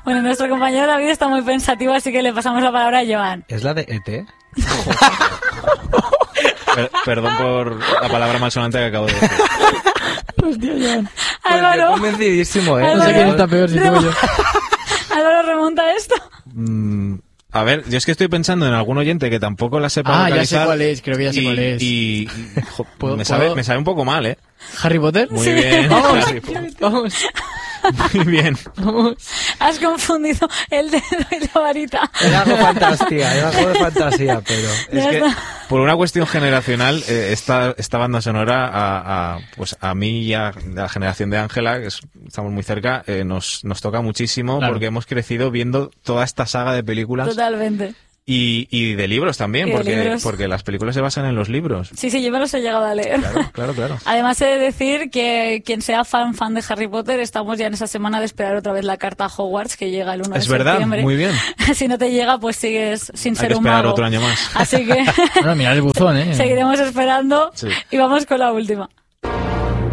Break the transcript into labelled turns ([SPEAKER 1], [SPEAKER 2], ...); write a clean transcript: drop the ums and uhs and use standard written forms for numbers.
[SPEAKER 1] Bueno, nuestro compañero David está muy pensativo, así que le pasamos la palabra a Joan.
[SPEAKER 2] ¿Es la de ET?
[SPEAKER 3] Perdón por la palabra malsonante que acabo de decir.
[SPEAKER 1] Hostia, Joan.
[SPEAKER 2] Pues
[SPEAKER 1] Álvaro.
[SPEAKER 2] yo convencidísimo, ¿eh?
[SPEAKER 1] Álvaro.
[SPEAKER 4] No sé quién está peor, si tú o yo.
[SPEAKER 1] Álvaro, remonta esto.
[SPEAKER 3] A ver, yo es que estoy pensando en algún oyente que tampoco la sepa
[SPEAKER 4] Ya sé
[SPEAKER 3] localizar.
[SPEAKER 4] cuál es, creo que ya sé cuál es.
[SPEAKER 3] Me sabe un poco mal, ¿eh?
[SPEAKER 4] ¿Harry Potter?
[SPEAKER 3] Muy bien.
[SPEAKER 4] Vamos,
[SPEAKER 3] Harry Potter.
[SPEAKER 4] vamos,
[SPEAKER 3] Muy bien.
[SPEAKER 4] vamos.
[SPEAKER 1] Has confundido el dedo y la varita.
[SPEAKER 2] Era algo fantasía, pero...
[SPEAKER 3] Es
[SPEAKER 1] Ya
[SPEAKER 3] que
[SPEAKER 1] está.
[SPEAKER 3] por una cuestión generacional, esta banda sonora pues a mí y a la generación de Ángela, que estamos muy cerca, nos toca muchísimo,
[SPEAKER 4] Claro.
[SPEAKER 3] porque hemos crecido viendo toda esta saga de películas
[SPEAKER 1] Totalmente.
[SPEAKER 3] y de libros también,
[SPEAKER 1] Y de
[SPEAKER 3] porque
[SPEAKER 1] libros.
[SPEAKER 3] porque las películas se basan en los libros.
[SPEAKER 1] Sí, yo me los he llegado a leer.
[SPEAKER 3] Claro.
[SPEAKER 1] Además he de decir que quien sea fan de Harry Potter, estamos ya en esa semana de esperar otra vez la carta a Hogwarts, que llega el 1
[SPEAKER 3] Es
[SPEAKER 1] de
[SPEAKER 3] verdad,
[SPEAKER 1] septiembre.
[SPEAKER 3] muy bien.
[SPEAKER 1] Si no te llega, pues sigues sin
[SPEAKER 3] Hay
[SPEAKER 1] ser
[SPEAKER 3] que
[SPEAKER 1] un
[SPEAKER 3] esperar
[SPEAKER 1] mago.
[SPEAKER 3] otro año más.
[SPEAKER 1] Así que
[SPEAKER 4] Bueno, mirad el buzón, ¿eh?
[SPEAKER 1] seguiremos esperando
[SPEAKER 3] Sí.
[SPEAKER 1] y vamos con la última.